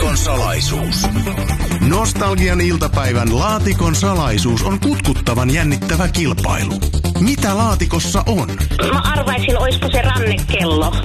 Laatikon salaisuus. Nostalgian iltapäivän Laatikon salaisuus on kutkuttavan jännittävä kilpailu. Mitä laatikossa on? Mä arvaisin, olisiko se rannekello.